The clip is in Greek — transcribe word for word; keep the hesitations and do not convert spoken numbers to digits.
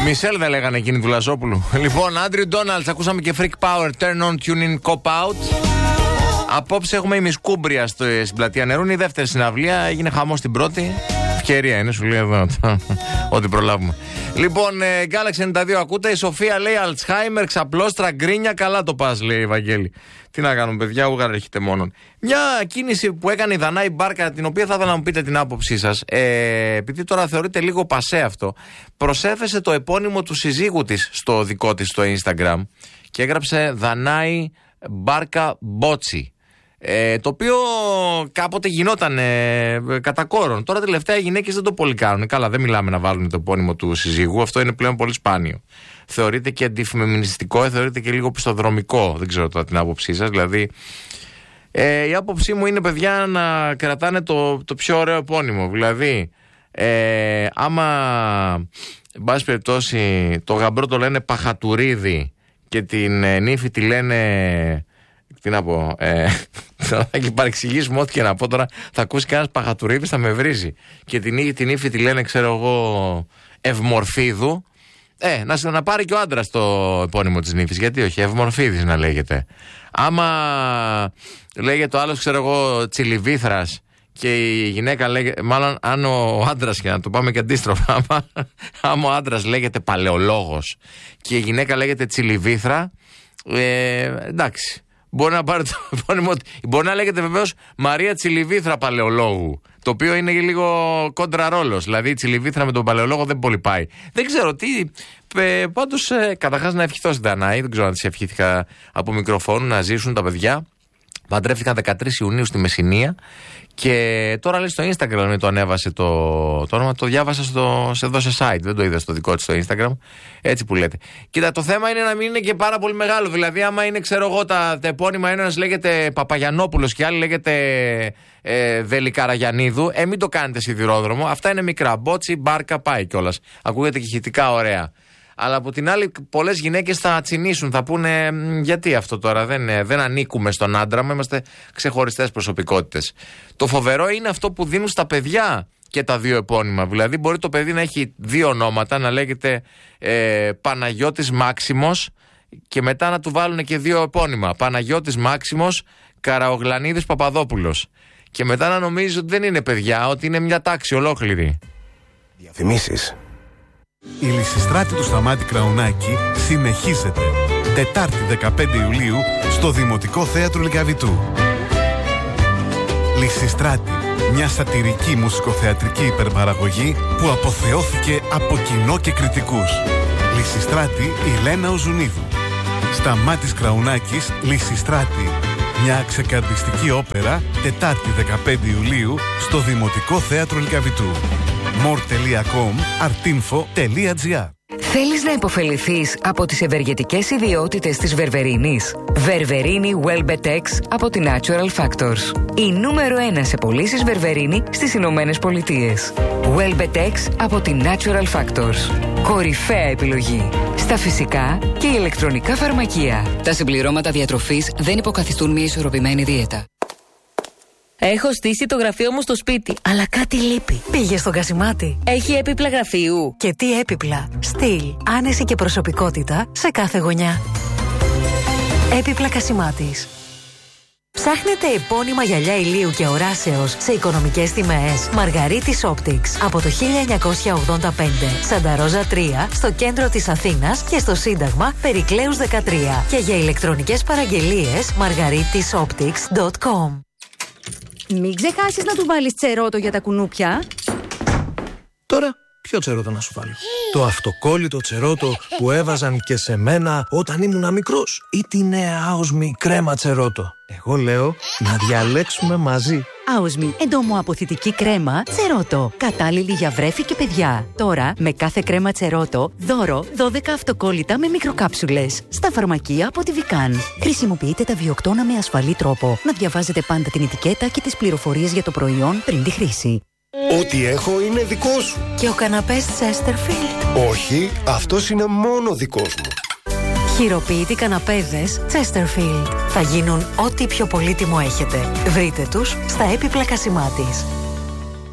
Μισελ δεν λέγανε εκείνη του Λαζόπουλου. Λοιπόν, Άντριου Ντόναλτς, ακούσαμε και Freak Power, Turn On, Tune In, Cop Out. Απόψε έχουμε ημισκούμπρια στην πλατεία Νερούν. Η δεύτερη συναυλία έγινε χαμό στην πρώτη. Ευκαιρία είναι, σου λέει εδώ. Ό,τι προλάβουμε. Λοιπόν, ε, Galaxy ενενήντα δύο ακούτε. Η Σοφία λέει Αλτσχάιμερ, ξαπλώστρα, γκρίνια. Καλά το πας, λέει η Βαγγέλη. Τι να κάνουμε, παιδιά, ούγαρα έρχεται μόνον. Μια κίνηση που έκανε η Δανάη Μπάρκα, την οποία θα ήθελα να μου πείτε την άποψή σας. Ε, επειδή τώρα θεωρείται λίγο πασέ αυτό, προσέθεσε το επώνυμο του συζύγου της στο δικό της στο Instagram και έγραψε Δανάη Μπάρκα Μπότσι. Ε, το οποίο κάποτε γινόταν ε, κατά κόρον. Τώρα τελευταία οι γυναίκες δεν το πολύ κάνουν. Καλά, δεν μιλάμε να βάλουν το επώνυμο του συζύγου. Αυτό είναι πλέον πολύ σπάνιο. Θεωρείται και αντιφεμινιστικό, θεωρείται και λίγο πιστοδρομικό. Δεν ξέρω τώρα την άποψή σας. Δηλαδή, ε, η άποψή μου είναι, παιδιά, να κρατάνε το, το πιο ωραίο επώνυμο. Δηλαδή, ε, άμα, εν πάση περιπτώσει, το γαμπρό το λένε Παχατουρίδη και την ε, νύφη τη λένε. Τι να πω, ε, θα παρεξηγήσουμε ό,τι και να πω τώρα. Θα ακούσει κανένας Παχατουρίδης, θα με βρίζει. Και την, την ύφη τη λένε, ξέρω εγώ, Ευμορφίδου. Ε, να, να πάρει και ο άντρας το επώνυμο της νύφης. Γιατί όχι, Ευμορφίδης να λέγεται. Άμα λέγεται ο άλλος, ξέρω εγώ, Τσιλιβήθρας και η γυναίκα λέγεται. Μάλλον, αν ο άντρας, και να το πάμε και αντίστροφα, άμα, άμα ο άντρας λέγεται Παλαιολόγος και η γυναίκα λέγεται Τσιλιβήθρα, ε, εντάξει. Μπορεί να πάρει το επώνυμο. Μπορεί να λέγεται βεβαίως Μαρία Τσιλιβήθρα Παλαιολόγου. Το οποίο είναι λίγο κόντρα ρόλος. Δηλαδή η Τσιλιβήθρα με τον Παλαιολόγο δεν πολύ πάει. Δεν ξέρω τι. Ε, Πάντως, ε, καταρχάς να ευχηθώ στην Δανάη. Δεν ξέρω αν της ευχήθηκα από μικροφόνου να ζήσουν τα παιδιά. Παντρεύτηκαν δεκατρείς Ιουνίου στη Μεσσηνία. Και τώρα λέει στο Instagram το ανέβασε το, το όνομα. Το διάβασα στο, σε, εδώ σε site. Δεν το είδα στο δικό της στο Instagram. Έτσι που λέτε. Κοίτα, το θέμα είναι να μην είναι και πάρα πολύ μεγάλο. Δηλαδή, άμα είναι, ξέρω εγώ, τα, τα επώνυμα, ένας λέγεται Παπαγιαννόπουλος και άλλη λέγεται ε, Δελικαραγιαννίδου, ε, μην το κάνετε σιδηρόδρομο. Αυτά είναι μικρά. Μπότσι, Μπάρκα, πάει κιόλας. Ακούγεται και ηχητικά ωραία. Αλλά από την άλλη, πολλές γυναίκες θα τσινήσουν, θα πούνε γιατί αυτό τώρα, δεν, δεν ανήκουμε στον άντρα μου, είμαστε ξεχωριστές προσωπικότητες. Το φοβερό είναι αυτό που δίνουν στα παιδιά και τα δύο επώνυμα. Δηλαδή, μπορεί το παιδί να έχει δύο ονόματα, να λέγεται ε, Παναγιώτης Μάξιμος και μετά να του βάλουν και δύο επώνυμα. Παναγιώτης Μάξιμος, Καραογλανίδης Παπαδόπουλος. Και μετά να νομίζει ότι δεν είναι παιδιά, ότι είναι μια τάξη ολόκληρη. Διαφημίσεις. Η Λυσιστράτη του Σταμάτη Κραουνάκη συνεχίζεται. Τετάρτη δεκαπέντε Ιουλίου στο Δημοτικό Θέατρο Λυκαβητού. Λυσιστράτη, μια σατυρική μουσικοθεατρική υπερπαραγωγή που αποθεώθηκε από κοινό και κριτικούς. Λυσιστράτη Ηλένα Οζουνίδου. Σταμάτης Κραουνάκης, Λυσιστράτη. Μια ξεκαρδιστική όπερα, Τετάρτη δεκαπέντε Ιουλίου στο Δημοτικό Θέατρο Λυκαβητού. more τελεία com, artinfo τελεία gr. Θέλεις να υποφεληθείς από τις ευεργετικές ιδιότητες της βερβερίνης? Βερβερίνη Welbetex από τη Natural Factors. Η νούμερο ένα σε πωλήσεις βερβερίνη στις Ηνωμένες Πολιτείες. Welbetex από τη Natural Factors. Κορυφαία επιλογή στα φυσικά και ηλεκτρονικά φαρμακεία. Τα συμπληρώματα διατροφής δεν υποκαθιστούν μια ισορροπημένη δίαιτα. Έχω στήσει το γραφείο μου στο σπίτι, αλλά κάτι λείπει. Πήγε στον Κασιμάτη. Έχει έπιπλα γραφείου. Και τι έπιπλα. Στυλ, άνεση και προσωπικότητα σε κάθε γωνιά. Έπιπλα Κασιμάτης. Ψάχνετε επώνυμα γυαλιά ηλίου και οράσεως σε οικονομικές τιμές? Μαργαρίτης Optics από το χίλια εννιακόσια ογδόντα πέντε. Σανταρόζα τρία στο κέντρο της Αθήνας και στο Σύνταγμα Περικλέους δεκατρία. Και για ηλεκτρονικές παραγγελίες μαργαρίτης οπτικς τελεία κομ. Μην ξεχάσεις να του βάλεις τσερότο για τα κουνούπια. Τώρα, ποιο τσερότο να σου βάλω? Το αυτοκόλλητο τσερότο που έβαζαν και σε μένα όταν ήμουν μικρός, ή τη νέα άοσμη κρέμα τσερότο? Εγώ λέω να διαλέξουμε μαζί. Άοσμη, εντομοαποθητική κρέμα τσερότο. Κατάλληλη για βρέφη και παιδιά. Τώρα, με κάθε κρέμα τσερότο, δώρο δώδεκα αυτοκόλλητα με μικροκάψουλες. Στα φαρμακεία από τη Βικάν. Χρησιμοποιείτε τα βιοκτώνα με ασφαλή τρόπο. Να διαβάζετε πάντα την ετικέτα και τις πληροφορίες για το προϊόν πριν τη χρήση. Ό,τι έχω είναι δικό σου. Και ο καναπές Chesterfield? Όχι, αυτός είναι μόνο δικός μου. Χειροποίητοι καναπέδες Chesterfield. Θα γίνουν ό,τι πιο πολύτιμο έχετε. Βρείτε τους στα έπιπλα Κασιμάτης.